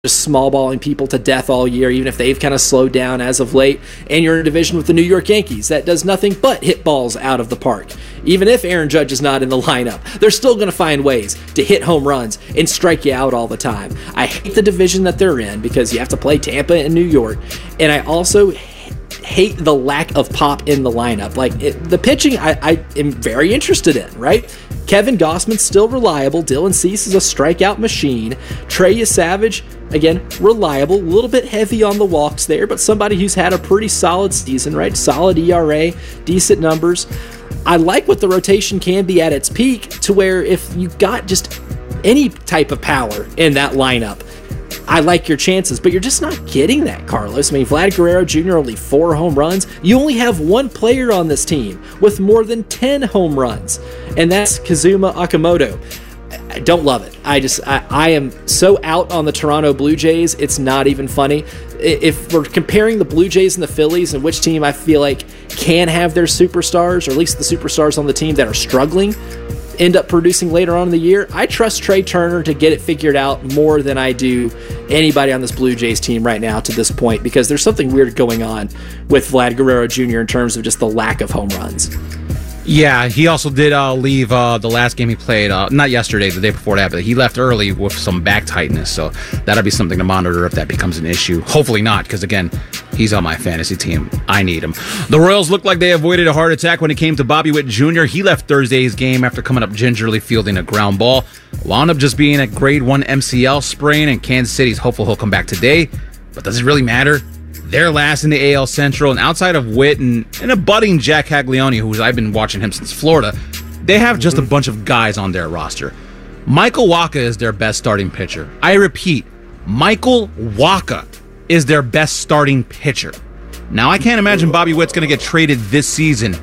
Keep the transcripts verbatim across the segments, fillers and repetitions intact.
just small balling people to death all year, even if they've kind of slowed down as of late. And you're in a division with the New York Yankees that does nothing but hit balls out of the park. Even if Aaron Judge is not in the lineup, they're still going to find ways to hit home runs and strike you out all the time. I hate the division that they're in because you have to play Tampa and New York. And I also hate the lack of pop in the lineup. Like, it, the pitching, I, I am very interested in, right? Kevin Gossman's still reliable. Dylan Cease is a strikeout machine. Trey Savage, again, reliable. A little bit heavy on the walks there, but somebody who's had a pretty solid season, right? Solid E R A, decent numbers. I like what the rotation can be at its peak, to where if you got just any type of power in that lineup, I like your chances, but you're just not getting that, Carlos. I mean, Vlad Guerrero Junior only four home runs. You only have one player on this team with more than ten home runs, and that's Kazuma Okamoto. I don't love it. I just, I, I am so out on the Toronto Blue Jays, it's not even funny. If we're comparing the Blue Jays and the Phillies and which team I feel like can have their superstars, or at least the superstars on the team that are struggling, end up producing later on in the year, I trust Trey Turner to get it figured out more than I do anybody on this Blue Jays team right now to this point, because there's something weird going on with Vlad Guerrero Junior in terms of just the lack of home runs. Yeah, he also did uh, leave uh, the last game he played, uh, not yesterday, the day before that, but he left early with some back tightness, so that'll be something to monitor if that becomes an issue. Hopefully not, because again, he's on my fantasy team. I need him. The Royals look like they avoided a heart attack when it came to Bobby Witt Junior He left Thursday's game after coming up gingerly fielding a ground ball. Wound up just being a grade one M C L sprain, and Kansas City's hopeful he'll come back today, but does it really matter? They're last in the A L Central, and outside of Witt and, and a budding Jack Caglione, who I've been watching him since Florida, they have just a bunch of guys on their roster. Michael Wacha is their best starting pitcher. I repeat, Michael Wacha is their best starting pitcher. Now, I can't imagine Bobby Witt's going to get traded this season,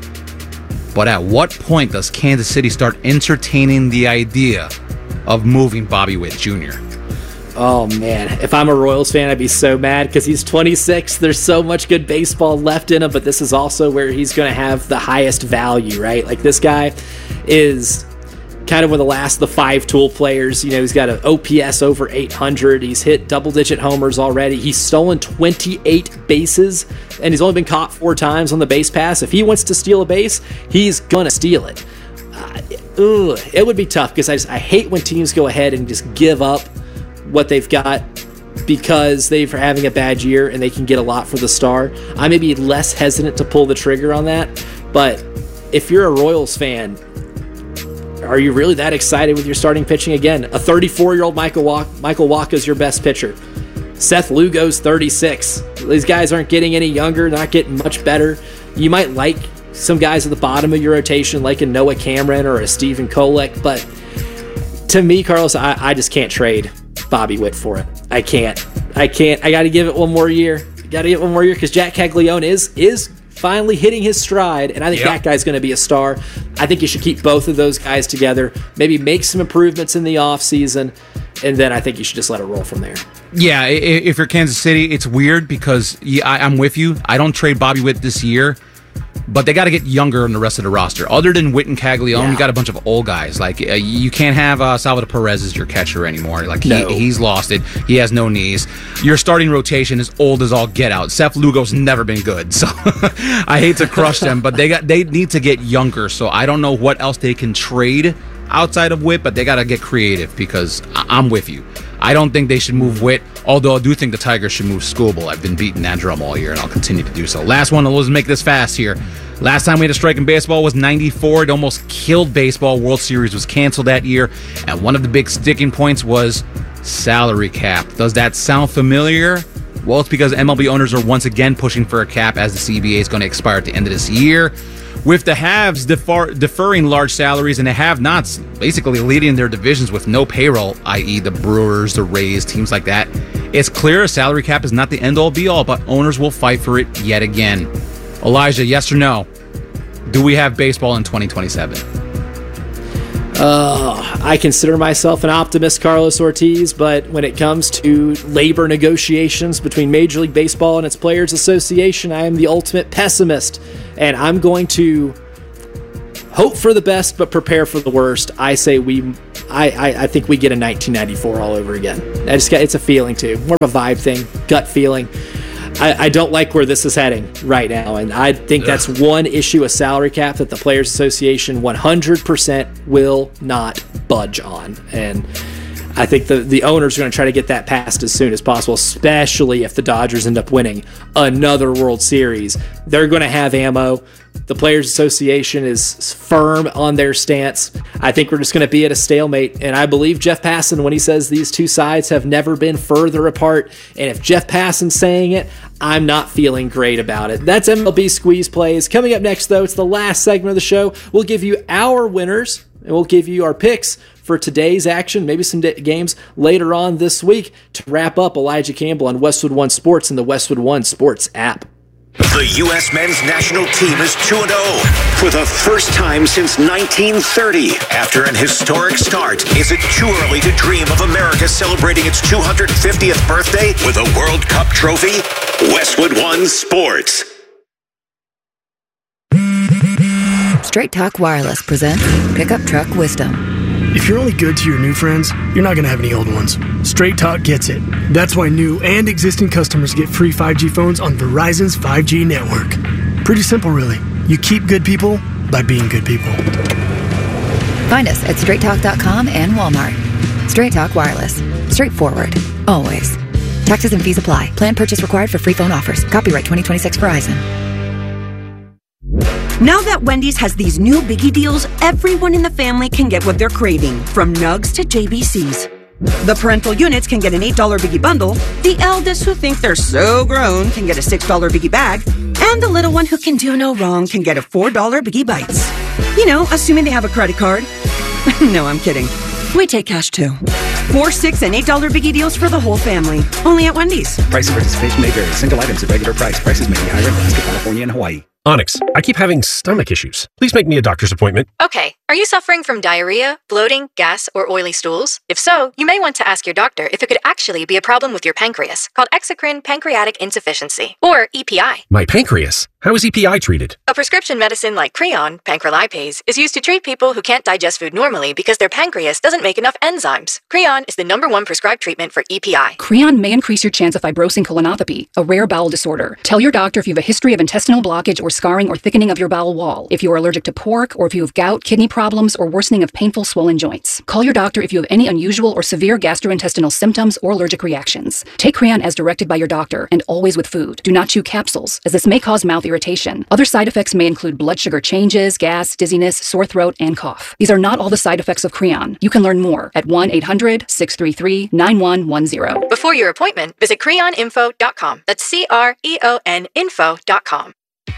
but at what point does Kansas City start entertaining the idea of moving Bobby Witt Junior? Oh, man. If I'm a Royals fan, I'd be so mad because he's twenty-six. There's so much good baseball left in him, but this is also where he's going to have the highest value, right? Like, this guy is kind of one of the last of the five tool players. You know, he's got an O P S over eight hundred. He's hit double-digit homers already. He's stolen twenty-eight bases, and he's only been caught four times on the base pass. If he wants to steal a base, he's going to steal it. Uh, ugh, it would be tough because I, just, I hate when teams go ahead and just give up what they've got because they're having a bad year and they can get a lot for the star. I may be less hesitant to pull the trigger on that, but if you're a Royals fan, are you really that excited with your starting pitching? Again, a thirty-four-year-old Michael Wacha, Michael Wacha is your best pitcher. Seth Lugo's thirty-six. These guys aren't getting any younger, not getting much better. You might like some guys at the bottom of your rotation, like a Noah Cameron or a Stephen Kolek, but to me, Carlos, I, I just can't trade Bobby Witt for it. I can't. I can't. I got to give it one more year. Got to give it one more year because Jack Caglione is is finally hitting his stride, and I think yep. that guy's going to be a star. I think you should keep both of those guys together, maybe make some improvements in the offseason, and then I think you should just let it roll from there. Yeah, if you're Kansas City, it's weird because yeah, I'm with you. I don't trade Bobby Witt this year, but they got to get younger in the rest of the roster. Other than Witt and Caglione, yeah. you got a bunch of old guys. Like uh, you can't have uh, Salvador Perez as your catcher anymore. Like he, no. he's lost it. He has no knees. Your starting rotation is old as all get out. Seth Lugo's never been good, so I hate to crush them, but they got they need to get younger. So I don't know what else they can trade outside of Witt, but they got to get creative because I- I'm with you. I don't think they should move Witt, although I do think the Tigers should move Skubal. I've been beating that drum all year, and I'll continue to do so. Last one, let's make this fast here. Last time we had a strike in baseball was ninety-four. It almost killed baseball. World Series was canceled that year, and one of the big sticking points was salary cap. Does that sound familiar? Well, it's because M L B owners are once again pushing for a cap as the C B A is going to expire at the end of this year. With the haves defer- deferring large salaries and the have-nots basically leading their divisions with no payroll, that is the Brewers, the Rays, teams like that, it's clear a salary cap is not the end-all be-all, but owners will fight for it yet again. Elijah, yes or no? Do we have baseball in twenty twenty-seven? Uh, I consider myself an optimist, Carlos Ortiz, but when it comes to labor negotiations between Major League Baseball and its Players Association, I am the ultimate pessimist, and I'm going to hope for the best, but prepare for the worst. I say we, I, I, I think we get a nineteen ninety-four all over again. I just got, it's a feeling too, more of a vibe thing, gut feeling. I, I don't like where this is heading right now, and I think that's one issue, a salary cap that the Players Association one hundred percent will not budge on, and I think the, the owners are going to try to get that passed as soon as possible, especially if the Dodgers end up winning another World Series. They're going to have ammo. The Players Association is firm on their stance. I think we're just going to be at a stalemate, and I believe Jeff Passan when he says these two sides have never been further apart, and if Jeff Passan's saying it, I'm not feeling great about it. That's M L B Squeeze Plays. Coming up next, though, it's the last segment of the show. We'll give you our winners, and we'll give you our picks for today's action, maybe some d- games later on this week to wrap up Elijah Campbell on Westwood One Sports and the Westwood One Sports app. The U S men's national team is two and oh for the first time since nineteen thirty. After an historic start, is it too early to dream of America celebrating its two hundred fiftieth birthday with a World Cup trophy? Westwood One Sports. Straight Talk Wireless presents Pickup Truck Wisdom. If you're only good to your new friends, you're not going to have any old ones. Straight Talk gets it. That's why new and existing customers get free five G phones on Verizon's five G network. Pretty simple, really. You keep good people by being good people. Find us at straight talk dot com and Walmart. Straight Talk Wireless. Straightforward. Always. Taxes and fees apply. Plan purchase required for free phone offers. Copyright twenty twenty-six Verizon. Now that Wendy's has these new biggie deals, everyone in the family can get what they're craving, from nugs to J B Cs. The parental units can get an eight dollar biggie bundle, the eldest who think they're so grown can get a six dollar biggie bag, and the little one who can do no wrong can get a four dollar biggie bites. You know, assuming they have a credit card. No, I'm kidding. We take cash too. Four, six, and eight dollar biggie deals for the whole family. Only at Wendy's. Price and participation may vary. Single items at regular price. Prices may be higher in Alaska, California, and Hawaii. Onyx, I keep having stomach issues. Please make me a doctor's appointment. Okay. Are you suffering from diarrhea, bloating, gas, or oily stools? If so, you may want to ask your doctor if it could actually be a problem with your pancreas, called exocrine pancreatic insufficiency, or E P I. My pancreas? How is E P I treated? A prescription medicine like Creon, pancrelipase, is used to treat people who can't digest food normally because their pancreas doesn't make enough enzymes. Creon is the number one prescribed treatment for E P I. Creon may increase your chance of fibrosing colonopathy, a rare bowel disorder. Tell your doctor if you have a history of intestinal blockage or scarring or thickening of your bowel wall, if you are allergic to pork, or if you have gout, kidney problems, or worsening of painful swollen joints. Call your doctor if you have any unusual or severe gastrointestinal symptoms or allergic reactions. Take Creon as directed by your doctor, and always with food. Do not chew capsules, as this may cause mouth irritation. Other side effects may include blood sugar changes, gas, dizziness, sore throat, and cough. These are not all the side effects of Creon. You can learn more at one eight hundred, six three three, nine one one zero. Before your appointment, visit creon info dot com. That's C R E O N info dot com.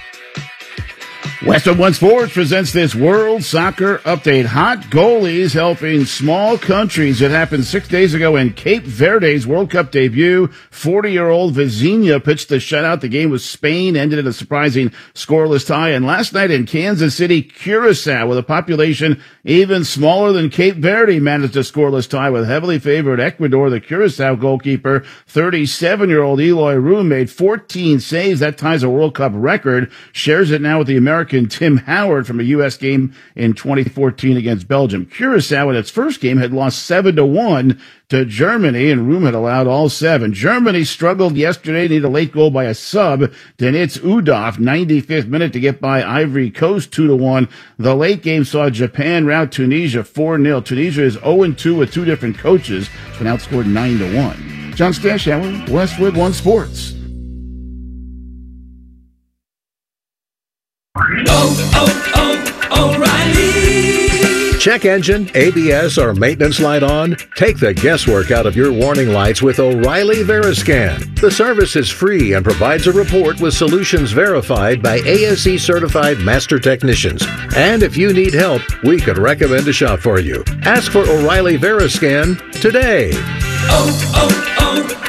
Westwood One Sports presents this World Soccer Update. Hot goalies helping small countries. It happened six days ago in Cape Verde's World Cup debut. forty-year-old Vizinha pitched the shutout. The game with Spain ended in a surprising scoreless tie. And last night in Kansas City, Curacao, with a population even smaller than Cape Verde, managed a scoreless tie with heavily favored Ecuador. The Curacao goalkeeper, thirty-seven-year-old Eloy Room, made fourteen saves. That ties a World Cup record. Shares it now with the American Tim Howard from a U S game in twenty fourteen against Belgium. Curacao in its first game had lost seven to one to Germany, and Room had allowed all seven. Germany struggled yesterday, needed a late goal by a sub. Denitz Udov, ninety-fifth minute to get by Ivory Coast two to one. The late game saw Japan rout Tunisia four nil. Tunisia is oh and two with two different coaches. It's been outscored nine to one. John Stashower, Westwood One Sports. Oh, oh, oh, O'Reilly! Check engine, A B S, or maintenance light on? Take the guesswork out of your warning lights with O'Reilly Veriscan. The service is free and provides a report with solutions verified by A S E-certified master technicians. And if you need help, we could recommend a shop for you. Ask for O'Reilly Veriscan today. Oh,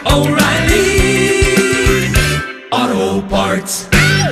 oh, oh, O'Reilly Auto Parts.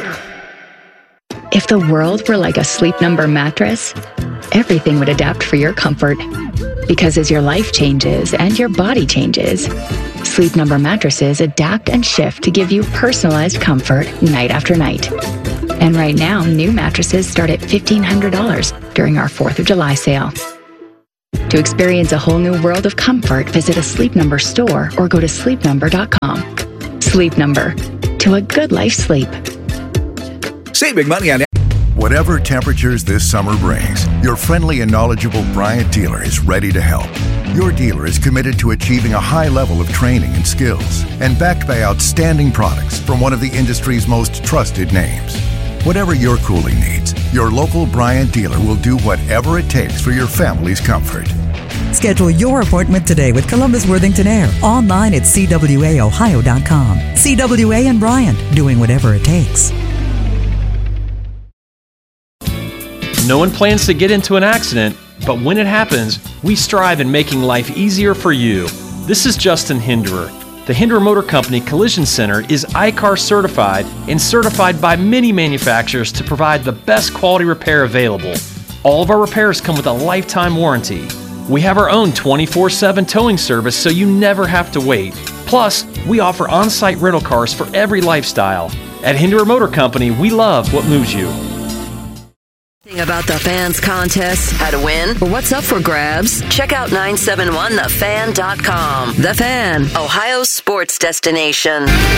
If the world were like a Sleep Number mattress, everything would adapt for your comfort. Because as your life changes and your body changes, Sleep Number mattresses adapt and shift to give you personalized comfort night after night. And right now, new mattresses start at fifteen hundred dollars during our fourth of July sale. To experience a whole new world of comfort, visit a Sleep Number store or go to sleep number dot com. Sleep Number. To a good life sleep. Saving money on whatever temperatures this summer brings, your friendly and knowledgeable Bryant dealer is ready to help. Your dealer is committed to achieving a high level of training and skills and backed by outstanding products from one of the industry's most trusted names. Whatever your cooling needs, your local Bryant dealer will do whatever it takes for your family's comfort. Schedule your appointment today with Columbus Worthington Air online at c w a ohio dot com. C W A and Bryant, doing whatever it takes. No one plans to get into an accident, but when it happens, we strive in making life easier for you. This is Justin Hinderer. The Hinderer Motor Company Collision Center is I C A R certified and certified by many manufacturers to provide the best quality repair available. All of our repairs come with a lifetime warranty. We have our own twenty-four seven towing service so you never have to wait. Plus, we offer on-site rental cars for every lifestyle. At Hinderer Motor Company, we love what moves you. About the Fans contest, how to win, or what's up for grabs? Check out nine seven one the fan dot com. The Fan, Ohio's sports destination.